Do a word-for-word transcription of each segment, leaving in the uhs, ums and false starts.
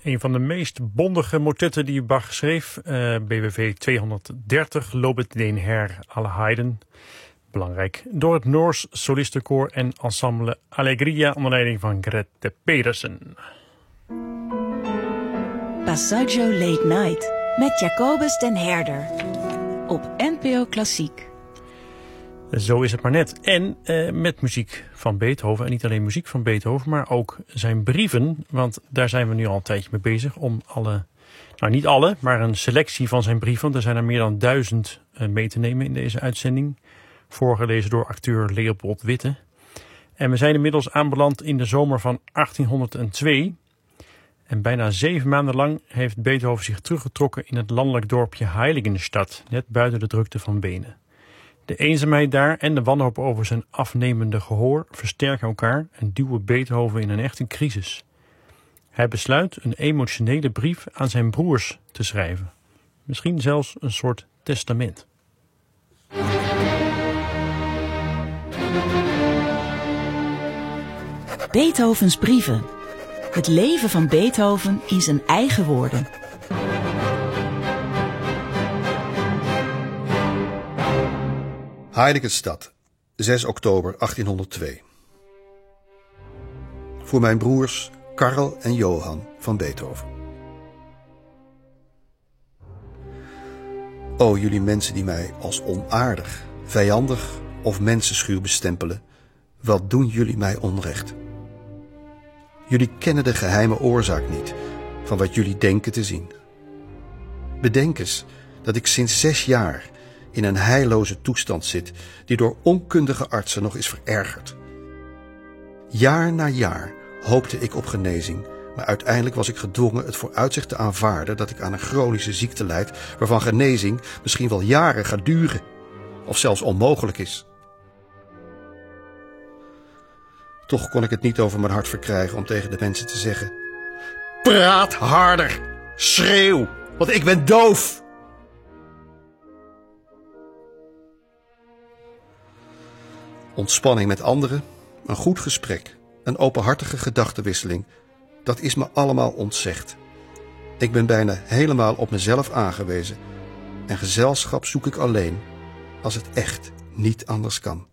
Een van de meest bondige motetten die Bach schreef, uh, B W V tweehonderddertig, Lobet den Heer alle Heiden. Belangrijk door het Noors solistenkoor en ensemble Allegria onder leiding van Grete Pedersen. Passaggio Late Night met Jacobus den Herder op N P O Klassiek. Zo is het maar net. En uh, met muziek van Beethoven. En niet alleen muziek van Beethoven, maar ook zijn brieven. Want daar zijn we nu al een tijdje mee bezig. Om alle, nou niet alle, maar een selectie van zijn brieven. Want er zijn er meer dan duizend uh, mee te nemen in deze uitzending. Voorgelezen door acteur Leopold Witte. En we zijn inmiddels aanbeland in de zomer van achttienhonderdtwee. En bijna zeven maanden lang heeft Beethoven zich teruggetrokken in het landelijk dorpje Heiligenstadt. Net buiten de drukte van Wenen. De eenzaamheid daar en de wanhoop over zijn afnemende gehoor versterken elkaar en duwen Beethoven in een echte crisis. Hij besluit een emotionele brief aan zijn broers te schrijven. Misschien zelfs een soort testament. Beethovens brieven. Het leven van Beethoven in zijn eigen woorden. Heiligenstadt, zes oktober achttienhonderdtwee. Voor mijn broers Karl en Johan van Beethoven. O jullie mensen die mij als onaardig, vijandig of mensenschuw bestempelen, wat doen jullie mij onrecht? Jullie kennen de geheime oorzaak niet van wat jullie denken te zien. Bedenk eens dat ik sinds zes jaar in een heilloze toestand zit die door onkundige artsen nog is verergerd. Jaar na jaar hoopte ik op genezing, maar uiteindelijk was ik gedwongen het vooruitzicht te aanvaarden dat ik aan een chronische ziekte lijd waarvan genezing misschien wel jaren gaat duren of zelfs onmogelijk is. Toch kon ik het niet over mijn hart verkrijgen om tegen de mensen te zeggen: praat harder, schreeuw, want ik ben doof. Ontspanning met anderen, een goed gesprek, een openhartige gedachtenwisseling, dat is me allemaal ontzegd. Ik ben bijna helemaal op mezelf aangewezen en gezelschap zoek ik alleen als het echt niet anders kan.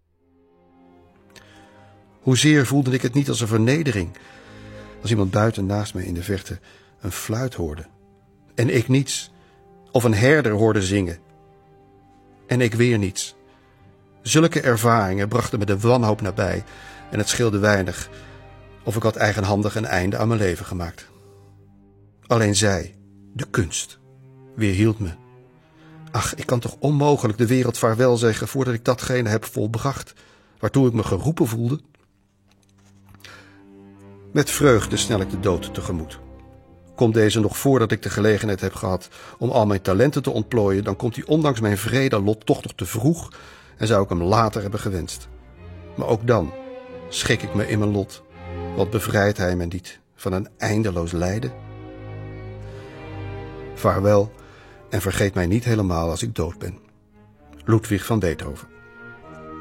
Hoezeer voelde ik het niet als een vernedering als iemand buiten naast mij in de verte een fluit hoorde en ik niets, of een herder hoorde zingen en ik weer niets. Zulke ervaringen brachten me de wanhoop nabij en het scheelde weinig of ik had eigenhandig een einde aan mijn leven gemaakt. Alleen zij, de kunst, weerhield me. Ach, ik kan toch onmogelijk de wereld vaarwel zeggen voordat ik datgene heb volbracht waartoe ik me geroepen voelde? Met vreugde snel ik de dood tegemoet. Komt deze nog voordat ik de gelegenheid heb gehad om al mijn talenten te ontplooien, dan komt hij ondanks mijn wrede lot toch nog te vroeg en zou ik hem later hebben gewenst. Maar ook dan schik ik me in mijn lot, want bevrijdt hij me niet van een eindeloos lijden? Vaarwel en vergeet mij niet helemaal als ik dood ben. Ludwig van Beethoven.